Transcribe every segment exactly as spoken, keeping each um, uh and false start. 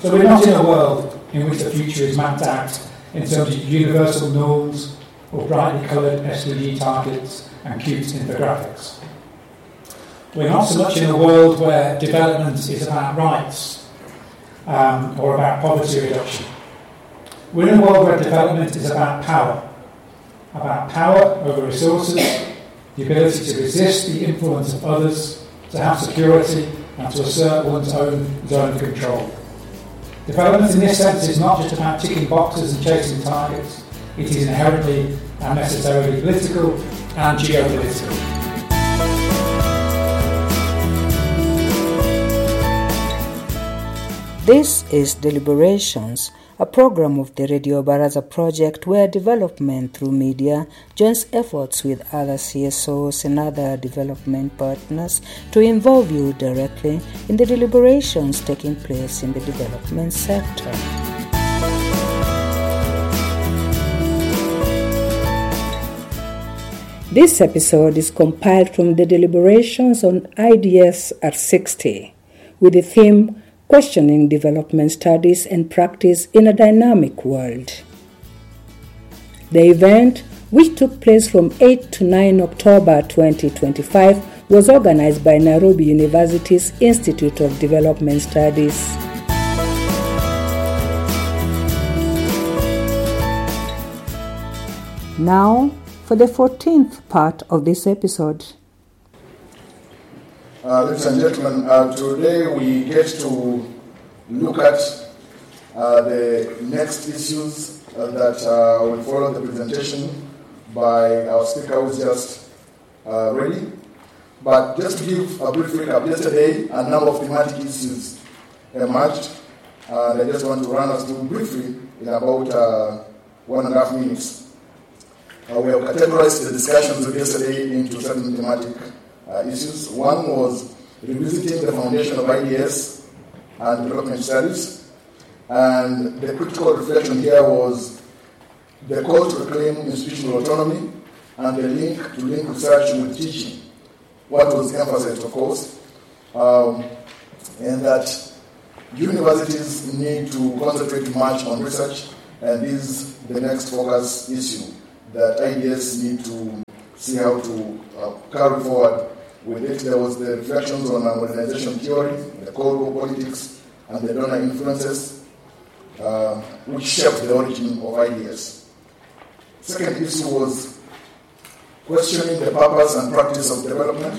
So we're not in a world in which the future is mapped out in terms of universal norms or brightly coloured S D G targets and cute infographics. We're not so much in a world where development is about rights um, or about poverty reduction. We're in a world where development is about power, about power over resources, the ability to resist the influence of others, to have security, and to assert one's own zone of control. Development in this sense is not just about ticking boxes and chasing targets. It is inherently and necessarily political and geopolitical. This is Deliberations, a program of the Radio Baraza project where development through media joins efforts with other C S Os and other development partners to involve you directly in the deliberations taking place in the development sector. This episode is compiled from the deliberations on I D S R sixty with the theme Questioning Development Studies and Practice in a Dynamic World. The event, which took place from eighth to ninth October twenty twenty-five, was organized by Nairobi University's Institute of Development Studies. Now, for the fourteenth part of this episode. Uh, ladies and gentlemen, uh, today we get to look at uh, the next issues uh, that uh, will follow the presentation by our speaker who is just uh, ready. But just to give a brief recap, yesterday a number of thematic issues emerged, and I just want to run us through briefly in about uh, one and a half minutes. Uh, we have categorized the discussions of yesterday into certain thematic Uh, issues. One was revisiting the foundation of I D S and development studies, and the critical reflection here was the call to reclaim institutional autonomy and the link to link research with teaching. What was emphasized, of course, um, and that universities need to concentrate much on research, and this is the next focus issue that I D S need to see how to uh, carry forward. With it, there was the reflections on modernization theory, the Cold War politics, and the donor influences, uh, which shaped the origin of I D S. Second issue was questioning the purpose and practice of development,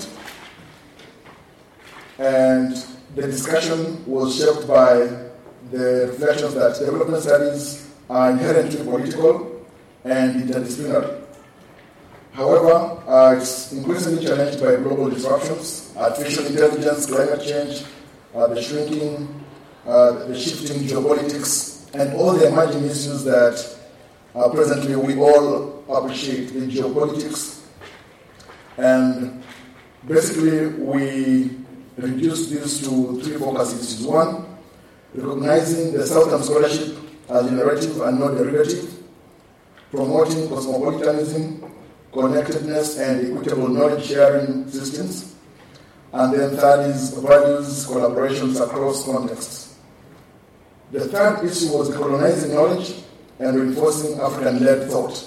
and the discussion was shaped by the reflections that development studies are inherently political and interdisciplinary. However, uh, it's increasingly challenged by global disruptions, artificial intelligence, climate change, uh, the shrinking, uh, the shifting geopolitics, and all the emerging issues that uh, presently we all appreciate, the geopolitics. And basically, we reduce this to three focus issues. One, recognizing the Southern scholarship as generative and not derivative, promoting cosmopolitanism, connectedness and equitable knowledge sharing systems. And then third is values, collaborations across contexts. The third issue was colonizing knowledge and reinforcing African-led thought.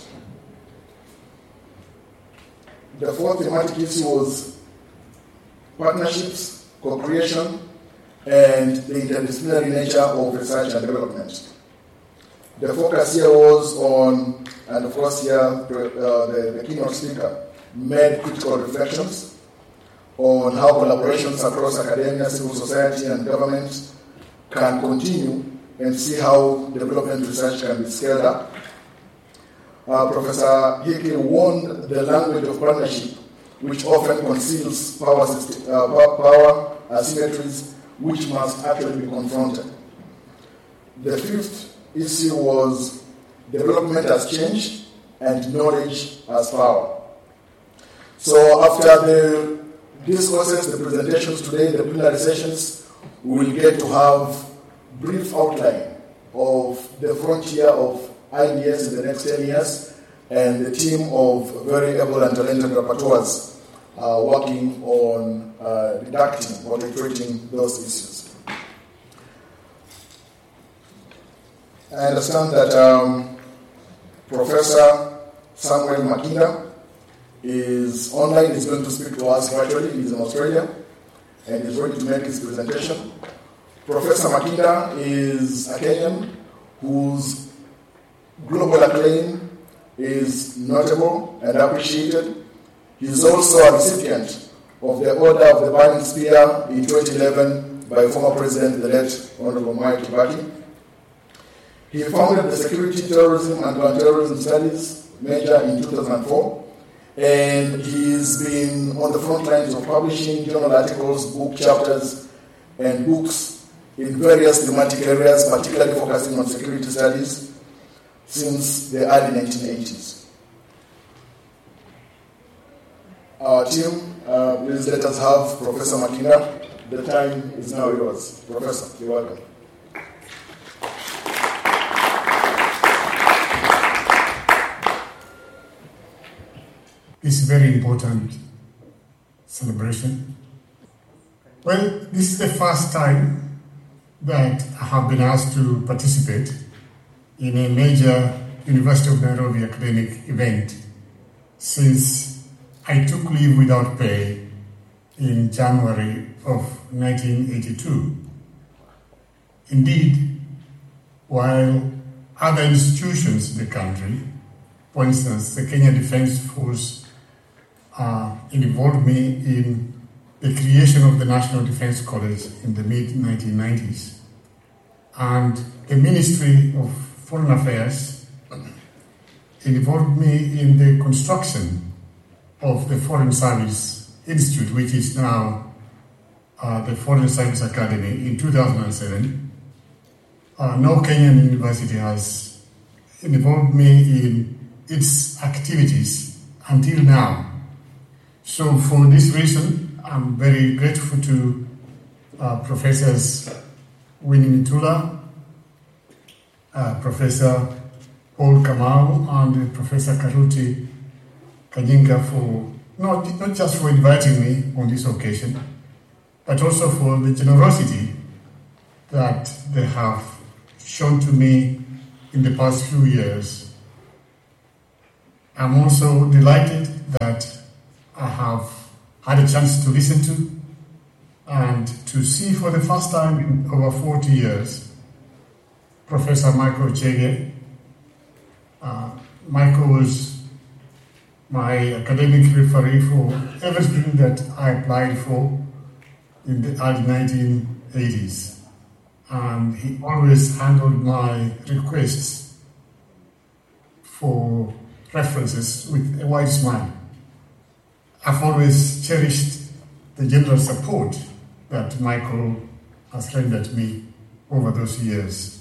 The fourth thematic issue was partnerships, co-creation, and the interdisciplinary nature of research and development. The focus here was on, and of course here uh, the, the keynote speaker made critical reflections on how collaborations across academia, civil society, and government can continue and see how development research can be scaled up. Uh, Professor Hickey warned the language of partnership, which often conceals power, system, uh, power asymmetries, which must actually be confronted. The fifth issue was development has changed and knowledge has power. So after the discourses, the presentations today, the plenary sessions, we will get to have brief outline of the frontier of I D S in the next ten years and the team of very able and talented rapporteurs uh, working on uh, redacting or iterating those issues. I understand that um, Professor Samuel Makinda is online, is going to speak to us virtually. He's in Australia and is ready to make his presentation. Professor Makinda is a Kenyan whose global acclaim is notable and appreciated. He is also a recipient of the Order of the Burning Spear in twenty eleven by former President, the late Honorable Mwai Kibaki. He founded the Security, Terrorism and Counterterrorism Studies major in two thousand four, and he's been on the front lines of publishing journal articles, book chapters, and books in various thematic areas, particularly focusing on security studies since the early nineteen eighties. Our team, uh, please let us have Professor Makinda. The time is now yours. Professor, you're welcome. This very important celebration. Well, this is the first time that I have been asked to participate in a major University of Nairobi academic event since I took leave without pay in January of nineteen eighty-two. Indeed, while other institutions in the country, for instance, the Kenya Defence Force, uh, involved me in the creation of the National Defence College in the mid nineteen nineties. And the Ministry of Foreign Affairs involved me in the construction of the Foreign Service Institute, which is now uh, the Foreign Service Academy, in two thousand seven. Uh, no Kenyan university has involved me in its activities until now. So for this reason, I'm very grateful to uh, Professors Winnie Mitula, uh, Professor Paul Kamau, and Professor Karuti Kanyinga for not, not just for inviting me on this occasion, but also for the generosity that they have shown to me in the past few years. I'm also delighted that I have had a chance to listen to and to see for the first time in over forty years Professor Michael Chege. Uh, Michael was my academic referee for everything that I applied for in the early nineteen eighties. And he always handled my requests for references with a wide smile. I've always cherished the general support that Michael has rendered me over those years.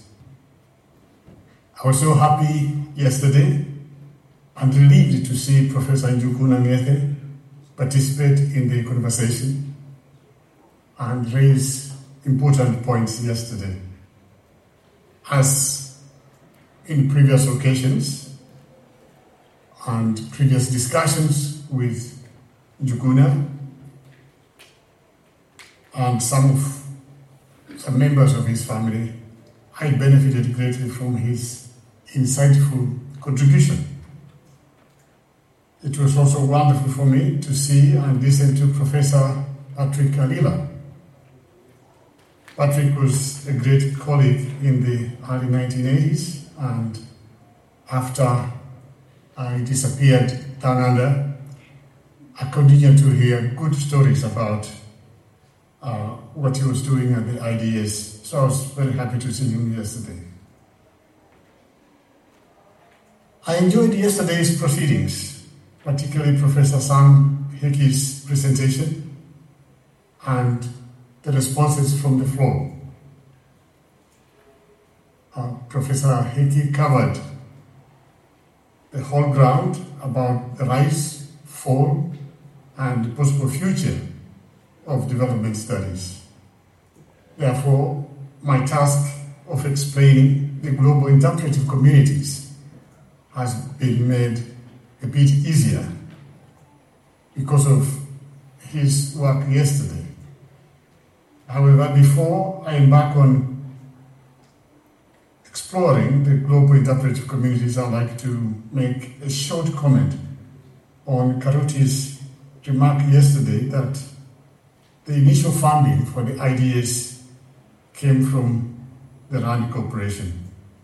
I was so happy yesterday and relieved to see Professor Njuguna Ngethe participate in the conversation and raise important points yesterday. As in previous occasions and previous discussions with Njuguna and some of some members of his family, I benefited greatly from his insightful contribution. It was also wonderful for me to see and listen to Professor Patrick Alila. Patrick was a great colleague in the early nineteen eighties, and after I disappeared down under, I continued to hear good stories about uh, what he was doing at the I D S. So I was very happy to see him yesterday. I enjoyed yesterday's proceedings, particularly Professor Sam Hickey's presentation and the responses from the floor. Uh, Professor Hickey covered the whole ground about the rise, fall, and possible future of development studies. Therefore, my task of explaining the global interpretive communities has been made a bit easier because of his work yesterday. However, before I embark on exploring the global interpretive communities, I'd like to make a short comment on Karuti's remark yesterday that the initial funding for the I D S came from the RAND Corporation.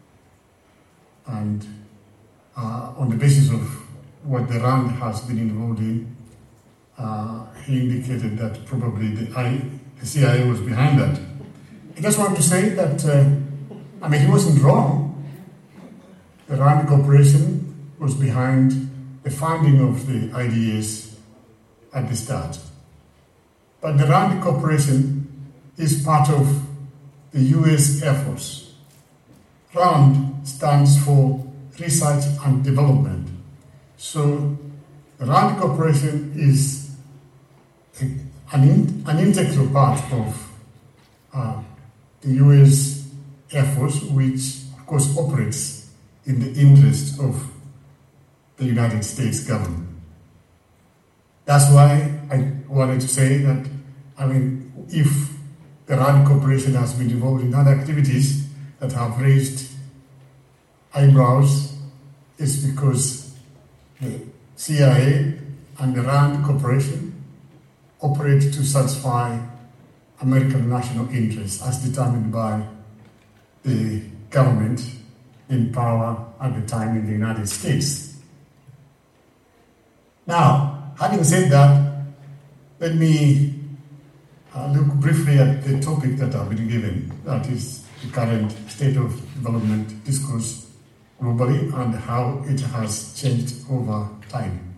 And uh, on the basis of what the RAND has been involved in, uh, he indicated that probably the, I, the C I A was behind that. I just want to say that, uh, I mean, he wasn't wrong. The RAND Corporation was behind the funding of the I D S at the start. But the RAND Corporation is part of the U S Air Force. RAND stands for Research and Development. So the RAND Corporation is a, an, in, an integral part of uh, the U S Air Force, which of course operates in the interest of the United States government. That's why I wanted to say that, I mean, if the RAND Corporation has been involved in other activities that have raised eyebrows, it's because the C I A and the RAND Corporation operate to satisfy American national interests as determined by the government in power at the time in the United States. Now, having said that, let me uh, look briefly at the topic that I've been given, that is the current state of development discourse globally and how it has changed over time.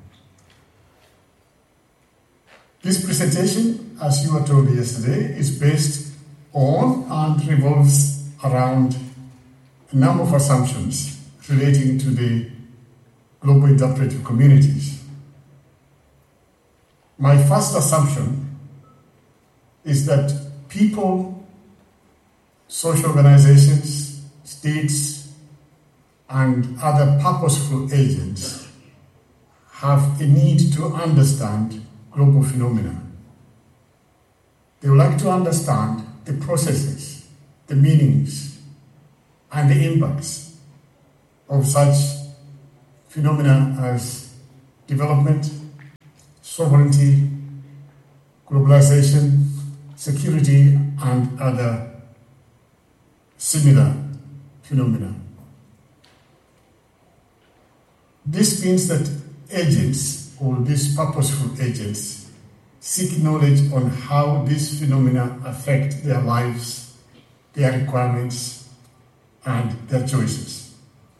This presentation, as you were told yesterday, is based on and revolves around a number of assumptions relating to the global interpretive communities. My first assumption is that people, social organizations, states, and other purposeful agents have a need to understand global phenomena. They would like to understand the processes, the meanings, and the impacts of such phenomena as development, sovereignty, globalization, security, and other similar phenomena. This means that agents, or these purposeful agents, seek knowledge on how these phenomena affect their lives, their requirements, and their choices.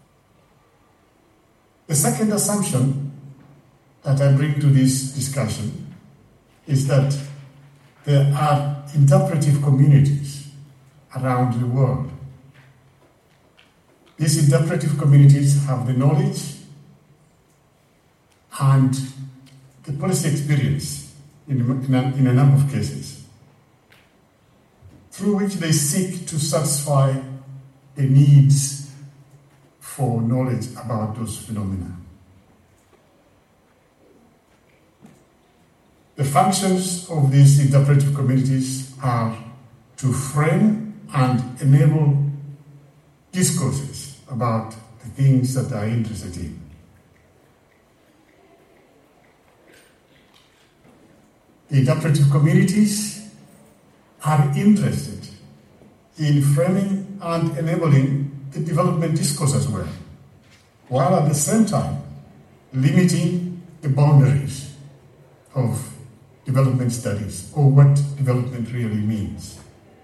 The second assumption that I bring to this discussion is that there are interpretive communities around the world. These interpretive communities have the knowledge and the policy experience in a, in a number of cases, through which they seek to satisfy the needs for knowledge about those phenomena. The functions of these interpretive communities are to frame and enable discourses about the things that they are interested in. The interpretive communities are interested in framing and enabling the development discourse as well, while at the same time limiting the boundaries of development studies, or what development really means.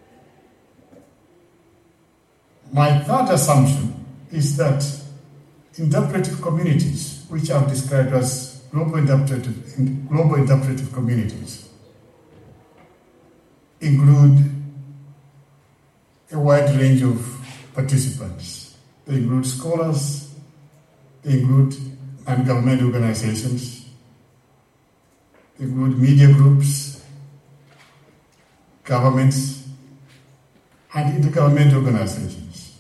My third assumption is that interpretive communities, which are described as global interpretive, global interpretive communities, include a wide range of participants. They include scholars, they include non-government organizations, they include media groups, governments, and intergovernmental organizations.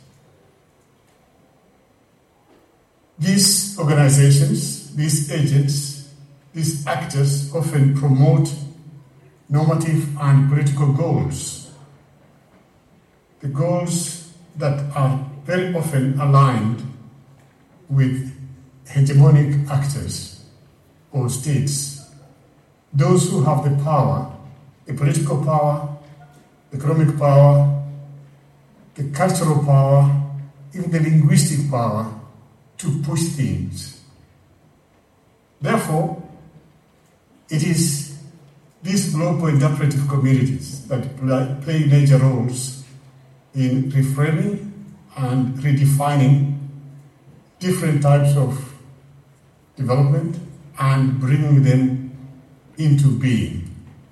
These organizations, these agents, these actors often promote normative and political goals, the goals that are very often aligned with hegemonic actors or states, those who have the power, the political power, the economic power, the cultural power, even the linguistic power to push things. Therefore, it is these global interpretive communities that play major roles in reframing and redefining different types of development and bringing them into being.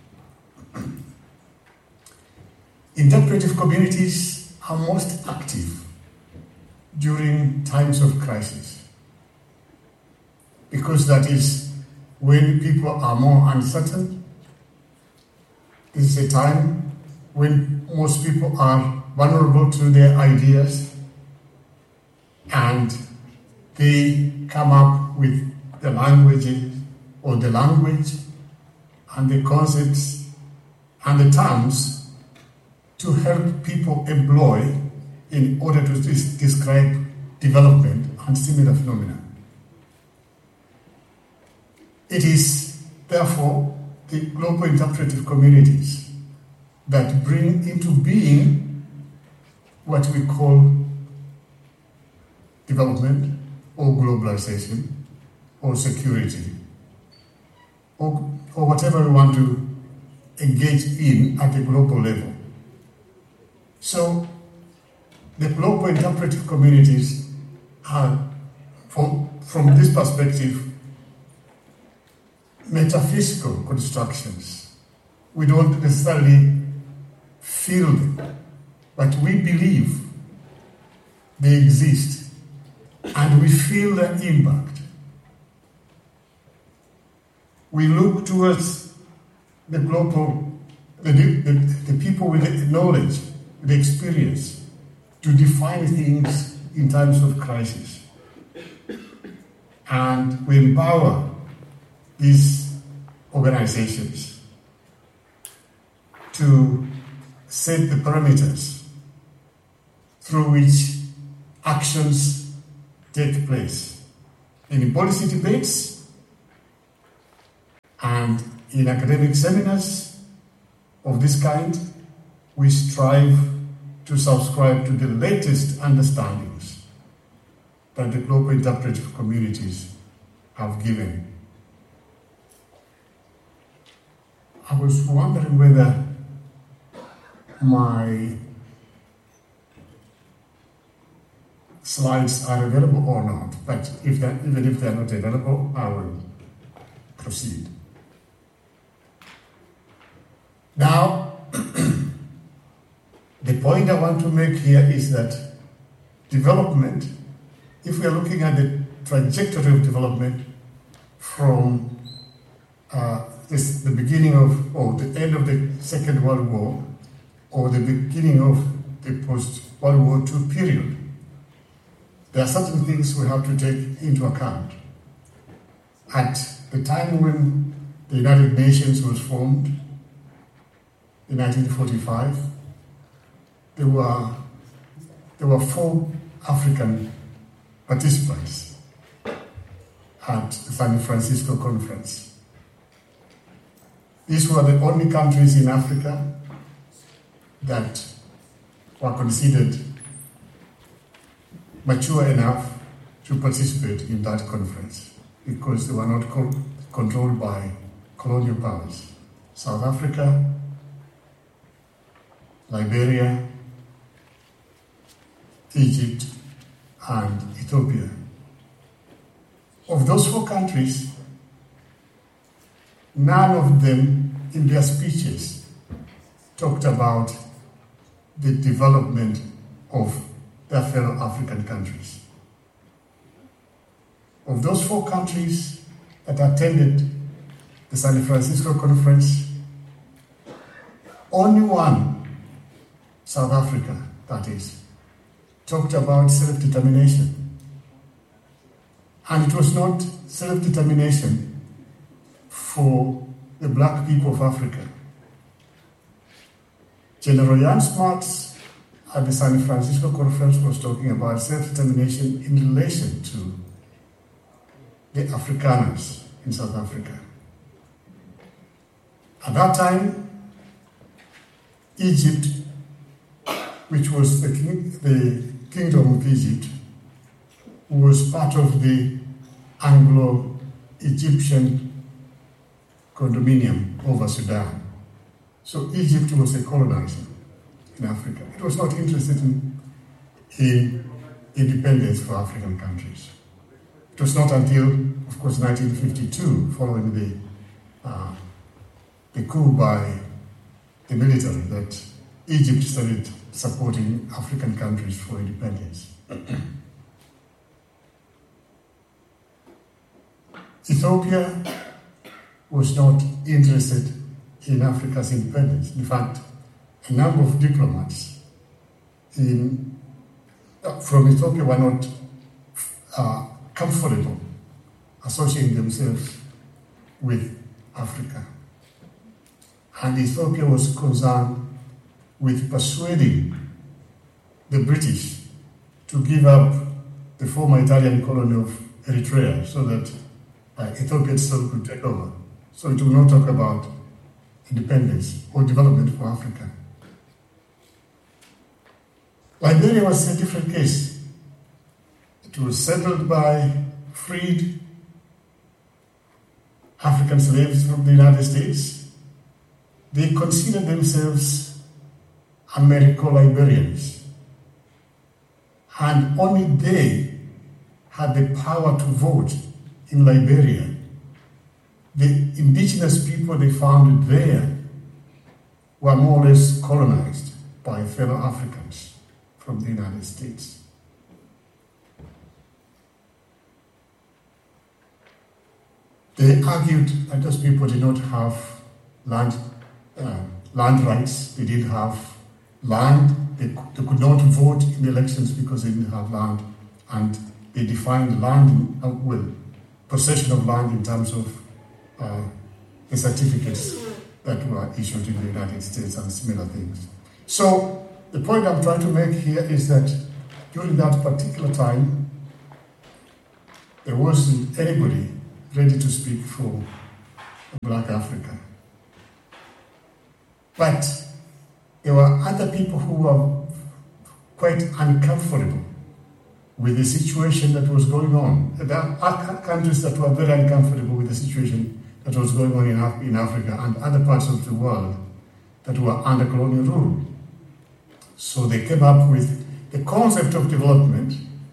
Interpretive communities are most active during times of crisis, because that is when people are more uncertain. This is a time when most people are vulnerable to their ideas, and they come up with the languages or the language and the concepts and the terms to help people employ in order to des- describe development and similar phenomena. It is, therefore, the global interpretive communities that bring into being what we call development or globalization or security or, or whatever we want to engage in at the global level. So the global interpretive communities are, from, from this perspective, metaphysical constructions. We don't necessarily feel them, but we believe they exist, and we feel their impact. We look towards the global, the, the, the people with the knowledge, the experience, to define things in times of crisis. And we empower these organizations to set the parameters through which actions take place in policy debates and in academic seminars of this kind. We strive to subscribe to the latest understandings that the global interpretive communities have given. I was wondering whether my slides are available or not, but if they're, even if they're not available, I will proceed. Now, the point I want to make here is that development, if we are looking at the trajectory of development from uh, this, the beginning of, or the end of the Second World War, or the beginning of the post-World War Two period, there are certain things we have to take into account. At the time when the United Nations was formed, in nineteen forty-five, there were, there were four African participants at the San Francisco Conference. These were the only countries in Africa that were considered mature enough to participate in that conference because they were not co- controlled by colonial powers. South Africa, Liberia, Egypt, and Ethiopia. Of those four countries, none of them in their speeches talked about the development of their fellow African countries. Of those four countries that attended the San Francisco Conference, only one, South Africa, that is, talked about self-determination. And it was not self-determination for the black people of Africa. General Jan Smuts at the San Francisco conference was talking about self-determination in relation to the Afrikaners in South Africa. At that time, Egypt, which was the, king, the Kingdom of Egypt, was part of the Anglo-Egyptian condominium over Sudan. So Egypt was a colonizer in Africa. It was not interested in, in independence for African countries. It was not until, of course, nineteen fifty-two, following the, uh, the coup by the military, that Egypt started supporting African countries for independence. Ethiopia was not interested in Africa's independence. In fact, a number of diplomats in, uh, from Ethiopia were not uh, comfortable associating themselves with Africa. And Ethiopia was concerned with persuading the British to give up the former Italian colony of Eritrea so that uh, Ethiopia itself could take over. So it will not talk about independence or development for Africa. Liberia was a different case. It was settled by freed African slaves from the United States. They considered themselves Americo-Liberians, and only they had the power to vote in Liberia. The indigenous people they founded there were more or less colonized by fellow Africans from the United States. They argued that those people did not have land, uh, land rights, they didn't have land, they, they could not vote in the elections because they didn't have land, and they defined land, uh, well, possession of land in terms of uh, the certificates that were issued in the United States and similar things. So the point I'm trying to make here is that during that particular time, there wasn't anybody ready to speak for Black Africa. But there were other people who were quite uncomfortable with the situation that was going on. There are countries that were very uncomfortable with the situation that was going on in, Af- in Africa and other parts of the world that were under colonial rule. So they came up with the concept of development,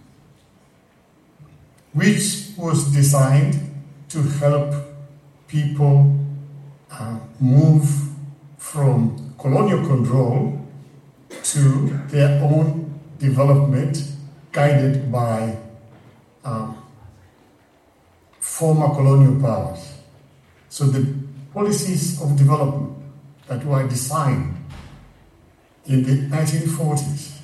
which was designed to help people uh, move from colonial control to their own development, guided by uh, former colonial powers. So the policies of development that were designed in the nineteen forties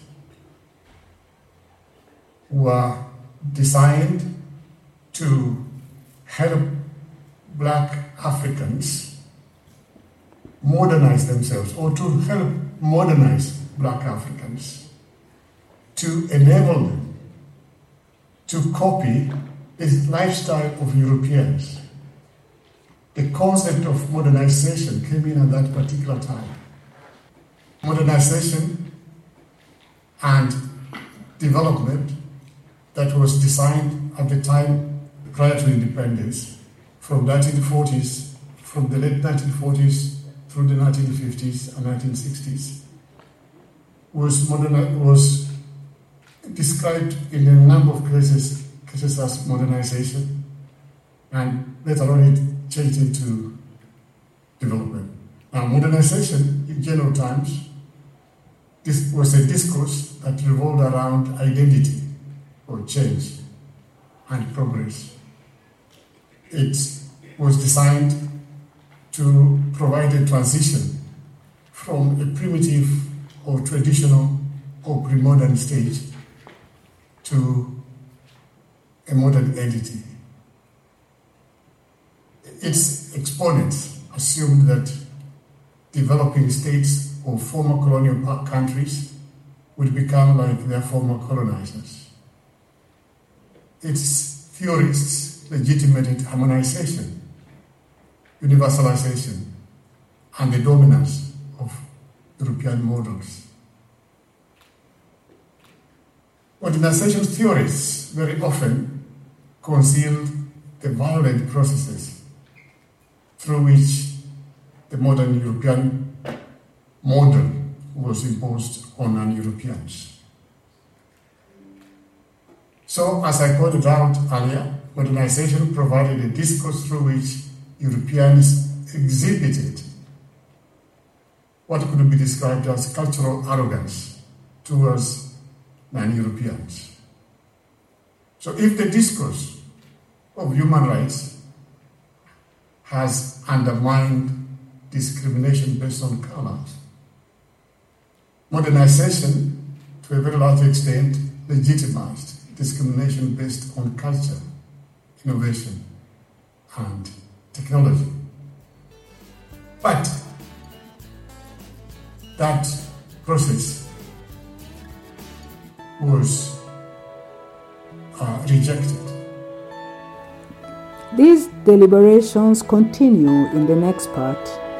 were designed to help Black Africans modernize themselves, or to help modernize Black Africans, to enable them to copy the lifestyle of Europeans. The concept of modernization came in at that particular time. Modernization and development that was designed at the time prior to independence, from nineteen forties, from the late nineteen forties through the nineteen fifties and nineteen sixties, was modern, was described in a number of cases, cases as modernization, and later on it changed into development. Now, modernization, in general terms, this was a discourse that revolved around identity or change and progress. It was designed to provide a transition from a primitive or traditional or pre-modern stage to a modern entity. Its exponents assumed that developing states or former colonial countries would become like their former colonizers. Its theorists legitimated harmonization, universalization, and the dominance of European models. Modernization theorists very often concealed the violent processes through which the modern European model was imposed on non-Europeans. So, as I pointed out earlier, modernization provided a discourse through which Europeans exhibited what could be described as cultural arrogance towards non-Europeans. So if the discourse of human rights has undermined discrimination based on color, modernization, to a very large extent, legitimized discrimination based on culture, innovation, and technology. But that process was uh, rejected. These deliberations continue in the next part.